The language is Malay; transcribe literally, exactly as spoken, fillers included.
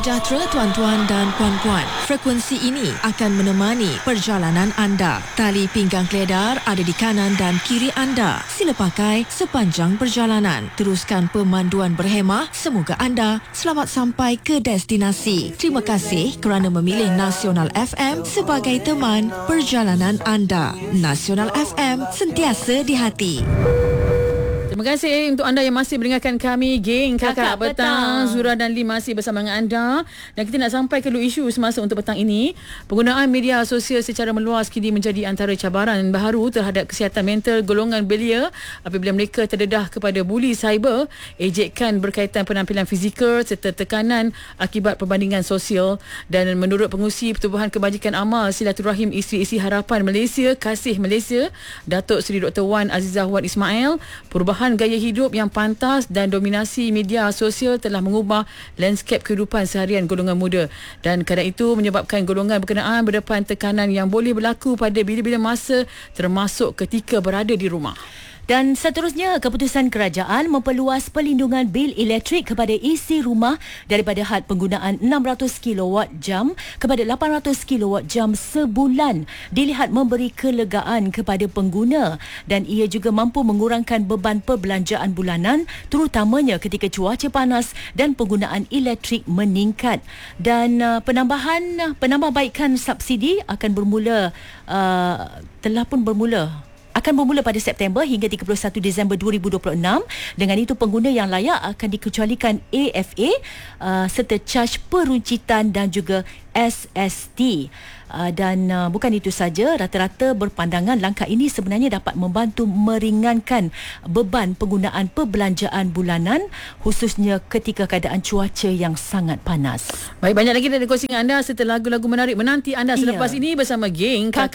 sejahtera tuan-tuan dan puan-puan. Frekuensi ini akan menemani perjalanan anda. Tali pinggang keledar ada di kanan dan kiri anda. Sila pakai sepanjang perjalanan. Teruskan pemanduan berhemah. Semoga anda selamat sampai ke destinasi. Terima kasih kerana memilih Nasional F M sebagai teman perjalanan anda. Nasional F M, sentiasa di hati. Terima kasih untuk anda yang masih mendengarkan kami, geng Kakak, Kakak Petang. Zura dan Lee masih bersama dengan anda. Dan kita nak sampai ke dulu isu semasa untuk petang ini. Penggunaan media sosial secara meluas kini menjadi antara cabaran baru terhadap kesihatan mental golongan belia apabila mereka terdedah kepada buli cyber, ejekan berkaitan penampilan fizikal serta tekanan akibat perbandingan sosial. Dan menurut pengurusi Pertubuhan Kebajikan Amal Silaturahim Isteri-Isteri Harapan Malaysia, Kasih Malaysia, Datuk Seri Doktor Wan Azizah Wan Ismail, perubahan gaya hidup yang pantas dan dominasi media sosial telah mengubah lanskap kehidupan seharian golongan muda, dan kerana itu menyebabkan golongan berkenaan berdepan tekanan yang boleh berlaku pada bila-bila masa, termasuk ketika berada di rumah. Dan seterusnya, keputusan kerajaan memperluas perlindungan bil elektrik kepada isi rumah daripada had penggunaan enam ratus kilowatt jam kepada lapan ratus kilowatt jam sebulan dilihat memberi kelegaan kepada pengguna, dan ia juga mampu mengurangkan beban perbelanjaan bulanan terutamanya ketika cuaca panas dan penggunaan elektrik meningkat. Dan uh, penambahan penambahbaikan subsidi akan bermula uh, telah pun bermula akan bermula pada September hingga tiga puluh satu Disember dua ribu dua puluh enam. Dengan itu, pengguna yang layak akan dikecualikan A F A uh, serta caj peruncitan dan juga S S T. Uh, dan uh, bukan itu saja, rata-rata berpandangan langkah ini sebenarnya dapat membantu meringankan beban penggunaan perbelanjaan bulanan, khususnya ketika keadaan cuaca yang sangat panas. Baik, banyak lagi dari kongsi anda serta lagu-lagu menarik menanti anda selepas iya. ini bersama geng Kakak,